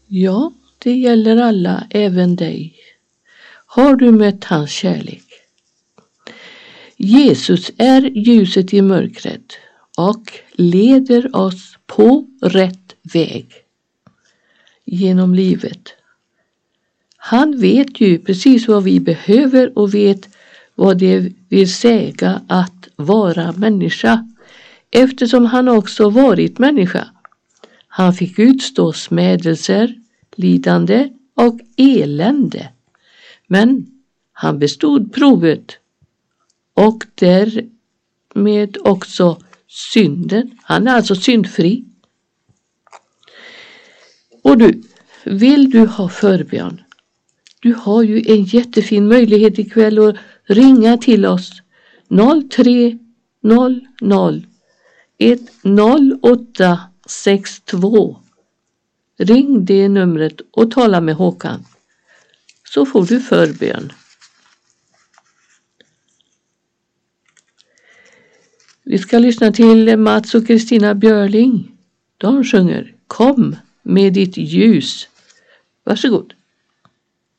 Ja, det gäller alla, även dig. Har du mött hans kärlek? Jesus är ljuset i mörkret och leder oss på rätt väg genom livet. Han vet ju precis vad vi behöver och vet vad det vill säga att vara människa, eftersom han också varit människa. Han fick utstå smädelser, lidande och elände. Men han bestod provet och därmed också synden. Han är alltså syndfri. Och du, vill du ha förbön? Du har ju en jättefin möjlighet ikväll att ringa till oss 0300 10862. Ring det numret och tala med Håkan. Så får du förbön. Vi ska lyssna till Mats och Kristina Björling. De sjunger Kom med ditt ljus. Varsågod.